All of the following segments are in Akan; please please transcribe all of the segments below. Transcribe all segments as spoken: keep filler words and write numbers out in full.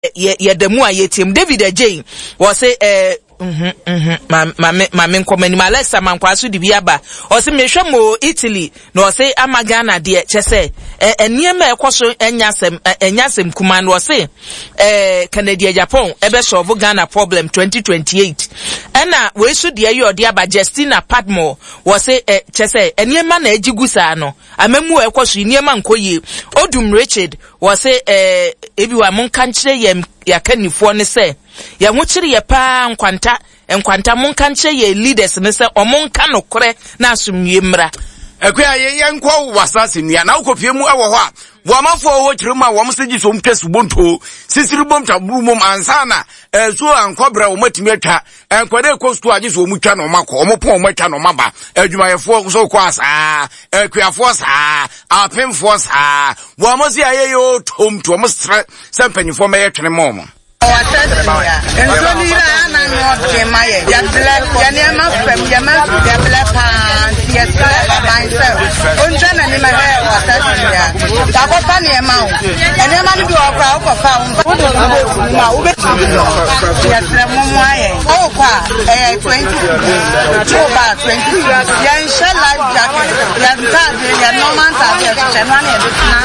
ye ye demu a ye team David Ajay was say eh mhm mhm ma ma ma me nkomani ma Alexa mankwaso di biaba o se mehwe mo Italy no o se amagana de chese eh eniema ekoso enyasem enyasem kuma no o se eh Canada Japan ebe solve Ghana problem twenty twenty-eight ena we so de ayo de aba Justina Padmore wo se eh chese eniema na agigusa no amemu ekoso eniema nkoye Odum Richard wo se eh ebiwa monka nkyere ye yakanifo ne se ya hochiri ye pa nkwanta enkwanta monka nkyere ye leaders ne se omonka nokore na asumwie mra ekwa ye yenkwo wasase nua na ukofie mu ewo ho a wo mafo ho kirima wo msegi so mtwesu bonto sisiri bom taburu mom ansana ezo ankobra wo matimi atwa enkwade kostu age so mutwa no makọ omopon matwa no maba adwumayefo so kwa asa ekwiafo sa apemfo sa wo mosi ayeyo tom to mstre sempanyfo meyetwene mom Enzonira na no maye ya black ya ne ma fem ya ma ya black pan ya black myself onja na ni ma he wata ya ta ko pa ne ma o ene ma ni bi o kwa o ko fa o ma o be ya sre mo mo aye o kwa eh twenty October twenty ya inshallah jacket ya ta ya normal ta ya se ma ne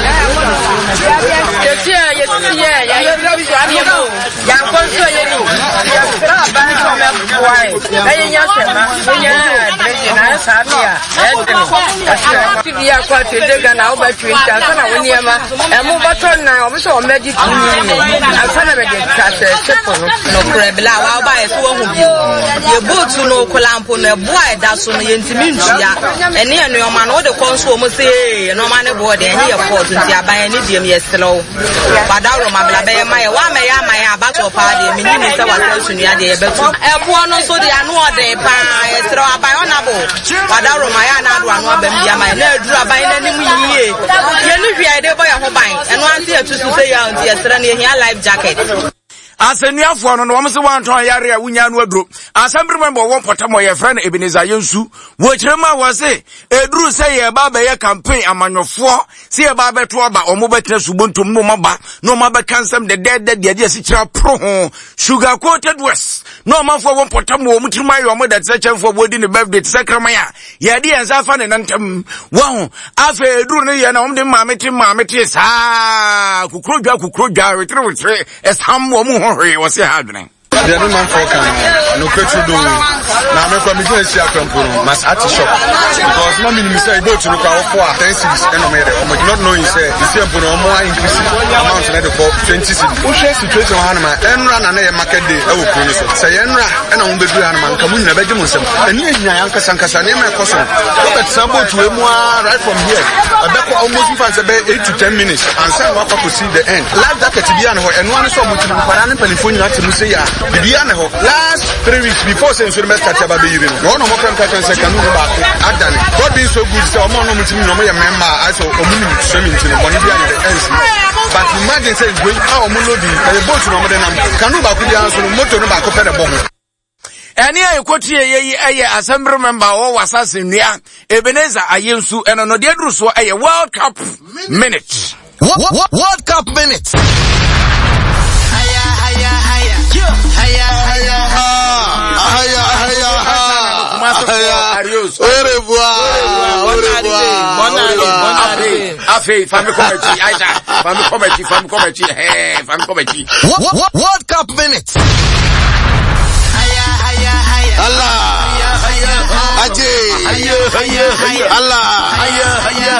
ya ya ya ya ya ya ya konso yeni ya fra ban so me boy ayi nya sema nya dreje na sabia edem tv ya kwa tede Ghana o ba twenty asana woni ema e mo baton na o so medi tuni asana be de tase chepo no prebla wa ba e so hu bi ye boot no kolampo no boy da so no yentimi ntua ene ene o ma no de konso mo se no ma ne boy de ene ye port ntia ban ne diem ye slow badaro ma bla be ma ye wa ma ya ma ya bato pa de minini se wa sunua de ye betu e bo no so de anu ode pa e tro abai onabo badaro ma ya na ado anu abam dia ma na aduru abai na nim yie ye nu hwia de boy ho ban eno ante atusu se ya ante esra na ehia life jacket asenuafo no no won se wanton yare a wunya no aduro assembly member won potamo ye friend Ebenezer Yensu wo kirema wo se eduru se ye ba ba ye campaign amanyofo se ye ba beto oba omo betre subontom no maba no maba kansam de dead dead de asi kira pro ho sugar coated west no mafo won potamo wo mutirima yo mo da tsechemfo bodi ne birthday tsekrama ya ye de yansa fa ne nantam wo afa eduru ne ye na omde maamete maamete sa kukrodwa kukrodwa wetre wetre esam wo mu Hurry, what's your happening? The other man for can no petrol do now me from me see akampo mas at shop because no minimum say go to look out for ten cities and no matter but not knowing say the same for no more increase amount na for twenty cities o share situation ha na ma enra na na market day e wo kunu so say enra e na wo bedu ha na ma nkamu nyina beje mo nsem eni ehia yankasa nkasa na me koso o bet sabo to emu right from here abeko almost five say eight to ten minutes and say wa pa see the end live jacket bia na ho eno an so mo tinu kwara ne panifoni na temu say ya Bibiana ho last three weeks before saying so the start about the no no more can catch and canu back adan God being so good so mo no mutimi no me member I so omuni swimming to the body bia the ends but imagine say going how mo loading the boat no mo dey nam canu back bia so motor no back up the bomb eni ayekotie ye eye assembly member wo wasase nua Ebenezer Ayensu eno no de aduru so eye World Cup minute World Cup minute Haya haya haya haya Adios. Au revoir. Au revoir. Bonne année. Afé, femme comedy. Aïcha, femme comedy, femme comedy. Hey, femme comedy. World Cup minute. haya haya haya Allah. haya haya Ajay. Haya haya haya Allah. haya haya